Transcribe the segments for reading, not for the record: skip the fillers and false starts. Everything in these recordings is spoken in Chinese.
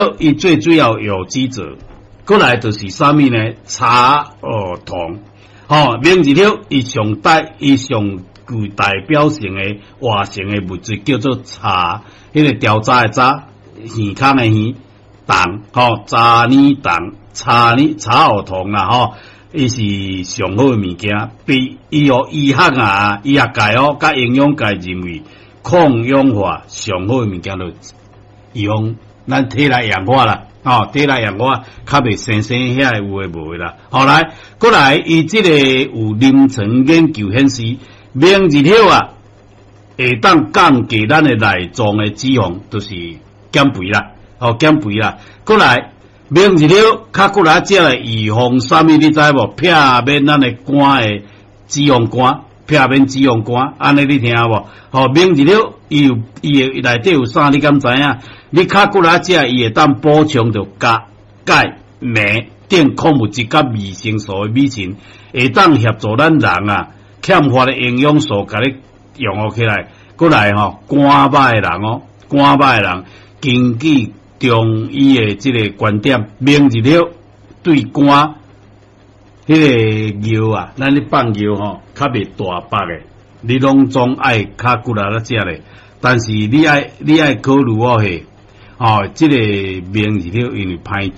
伊最主要有机质，过来就是啥物呢？茶、糖，明日了，伊上具代表性的活性的物质叫做茶，迄个调渣的渣，耳孔的耳，糖，茶呢糖，茶糖啦，伊是上好的物件，比伊医学界甲营养界认为抗氧化上好的物件就用咱体内氧化啦，体内氧化较袂生遐有诶无诶啦。后来，过来伊即个有临床研究显示，明日了会当降低咱诶内脏诶脂肪，就是减肥啦，减肥啦。过来，明日了较过来只来预防啥物？你知无？避免咱诶肝诶脂肪肝，避免脂肪肝，安尼你听无？明日了伊诶内底有啥？你敢知影？你较过来只伊会当补充着钾、镁等矿物质甲维生素诶米线，会当协助咱人欠乏的营养素，甲你用起来。过来肝歹诶人肝歹诶人，根据中医诶即个观点，明日了对肝迄个药咱咧放药较袂大腹诶，你拢总爱较过来只咧。但是你爱考虑即个明日了因为歹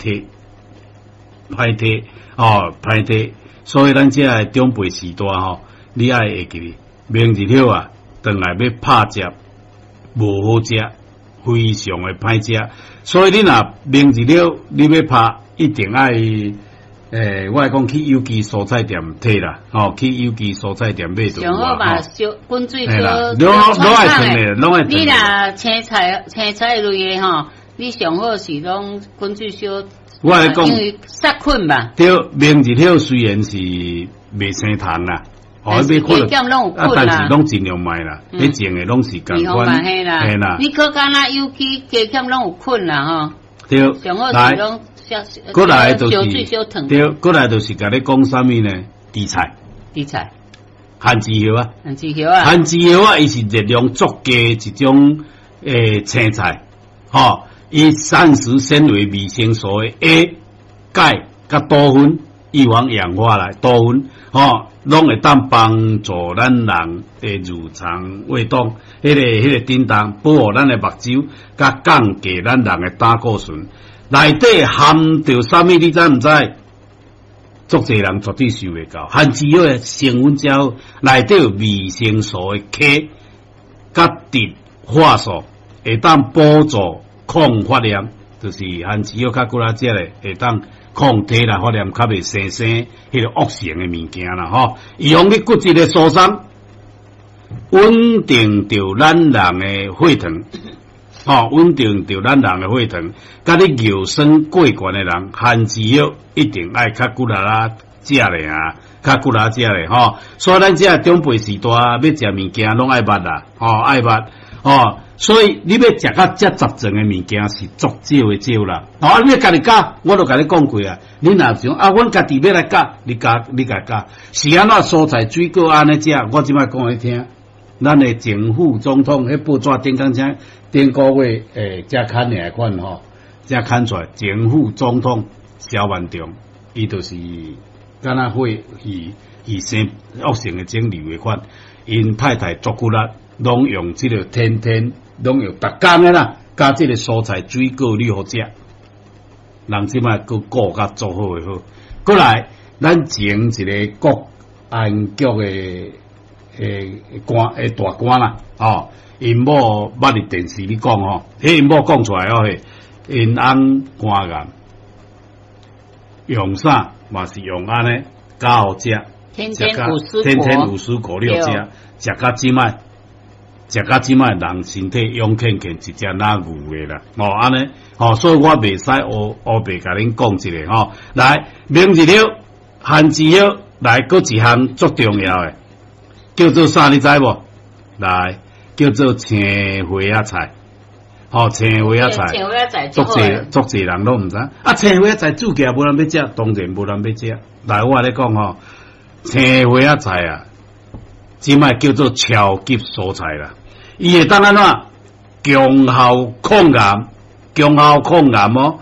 体，所以咱只个长辈时代你爱会记明日了转来要拍食无好食，非常的歹食，所以你若明日了你要拍，一定爱我来讲去有机蔬菜店摕啦，去有机蔬菜店买就有啊。上好嘛，滚水烧，拢爱穿的，拢爱穿。你若青菜类的你上好是拢滚水烧。我来讲，因为杀菌吧。对，明日了虽然是袂生糖啦，但是加减拢有菌啦，但是拢尽量卖啦。你种的拢是共款，嘿啦。你可敢若有机加减拢有菌啦，对，上好是拢。过来就是对，过来就是甲你讲啥物呢？地菜，番薯叶番薯叶伊是热量足低一种青菜，伊膳食纤维、维生素的 A、钙甲多酚，预防氧化啦，多酚拢会当帮助咱人的乳肠胃动，迄个叮当保护咱的目睭，甲降低咱人的胆固醇。内底含着啥物？你知毋知？足侪人绝对受袂到。番薯叶成分之后，内底有维生素的 K、甲锭、化素，会当帮助抗发炎，就是番薯叶较过来只咧，会当抗体啦发炎，较袂生迄个恶性的物件啦，预防你骨质的疏松，稳定着咱人的血糖。稳定着咱人的血糖，甲你尿酸过悬的人，番薯叶一定爱较骨力食咧较骨力食咧所以咱这长辈时代要食物件拢爱捌啦，爱捌所以你要食较遮杂种的物件是足少的少啦。你要家己教，我都甲你讲过啊。你若想阮家己要来教，你家教，是安怎蔬菜水果安尼食？我即摆讲你听。咱的前副总统迄报纸顶个月才刊来款才刊出来，前副总统萧万长，伊就是敢若会以生恶性的肿瘤的款，因太太足骨力，拢用即个天拢用逐工的啦，加即个蔬菜水果你好食，人即摆佫顾甲做好诶好。过来，咱前一个国安局的。大官啦，因某捌伫电视里讲迄因某讲出来因翁肝癌，用啥嘛是用安尼较好食，天天五蔬果六食，食甲即摆人身体勇健健一只哪牛的啦，安尼所以我袂使黑白甲恁讲一个来，明日了番薯叶来，搁一项足重要的。叫做啥？你知无？来，叫做青花仔菜。青花仔菜，足侪人拢毋知。青花仔菜煮起来无人要食，当然无人要食。来，我咧讲青花仔菜即摆叫做超级蔬菜啦。伊会当安怎？强效抗癌、 中效抗癌哦。